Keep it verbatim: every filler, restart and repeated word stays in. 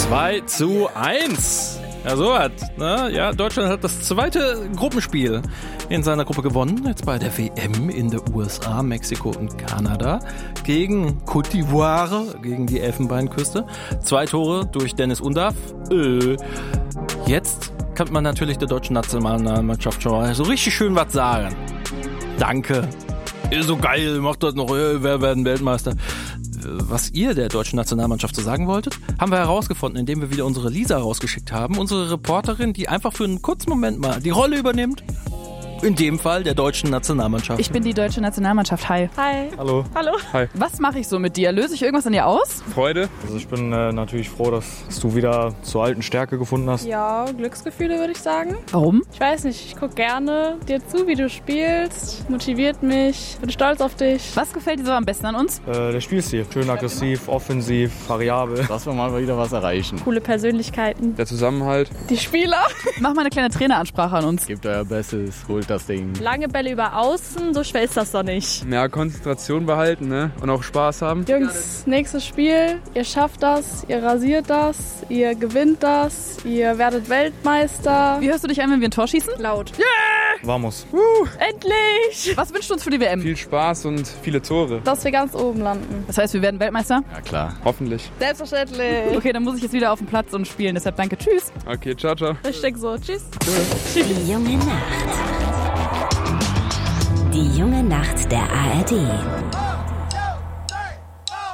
zwei zu eins. Ja, so hat. Ne? Ja, Deutschland hat das zweite Gruppenspiel in seiner Gruppe gewonnen. Jetzt bei der W M in den U S A, Mexiko und Kanada. Gegen Côte d'Ivoire, gegen die Elfenbeinküste. Zwei Tore durch Dennis Undav. Äh, jetzt kann man natürlich der deutschen Nationalmannschaft schon mal so richtig schön was sagen. Danke. Ist so geil, macht das noch, wer werden Weltmeister. Was ihr der deutschen Nationalmannschaft so sagen wolltet, haben wir herausgefunden, indem wir wieder unsere Lisa rausgeschickt haben. Unsere Reporterin, die einfach für einen kurzen Moment mal die Rolle übernimmt. In dem Fall der deutschen Nationalmannschaft. Ich bin die deutsche Nationalmannschaft. Hi. Hi. Hallo. Hallo. Hi. Was mache ich so mit dir? Löse ich irgendwas an dir aus? Freude. Also ich bin äh, natürlich froh, dass, dass du wieder zur alten Stärke gefunden hast. Ja, Glücksgefühle würde ich sagen. Warum? Ich weiß nicht, ich gucke gerne dir zu, wie du spielst. Motiviert mich. Bin stolz auf dich. Was gefällt dir so am besten an uns? Äh, der Spielstil. Schön aggressiv, offensiv, variabel. Dass wir mal wieder was erreichen. Coole Persönlichkeiten. Der Zusammenhalt. Die Spieler. Mach mal eine kleine Traineransprache an uns. Gebt euer Bestes, holt das Ding. Lange Bälle über außen, so schwer ist das doch nicht. Mehr Konzentration behalten, ne? Und auch Spaß haben. Jungs, nächstes Spiel. Ihr schafft das, ihr rasiert das, ihr gewinnt das, ihr werdet Weltmeister. Wie hörst du dich an, wenn wir ein Tor schießen? Laut. Vamos. Endlich! Was wünschst du uns für die W M? Viel Spaß und viele Tore. Dass wir ganz oben landen. Das heißt, wir werden Weltmeister? Ja klar. Hoffentlich. Selbstverständlich. Okay, dann muss ich jetzt wieder auf den Platz und spielen. Deshalb danke. Tschüss. Okay, ciao, ciao. Richtig so. Tschüss. Die junge Nacht. Die junge Nacht der A R D.